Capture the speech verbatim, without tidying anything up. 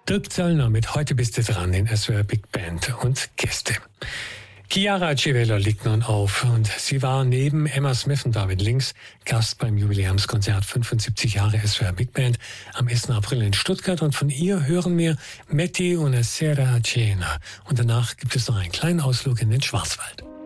Dirk Zöllner mit Heute bist du dran, den S W R Big Band und Gäste. Chiara Civello liegt nun auf und sie war neben Emma Smith und David Links Gast beim Jubiläumskonzert fünfundsiebzig Jahre S W R Big Band am ersten April in Stuttgart, und von ihr hören wir Metti una sera cena und danach gibt es noch einen kleinen Ausflug in den Schwarzwald.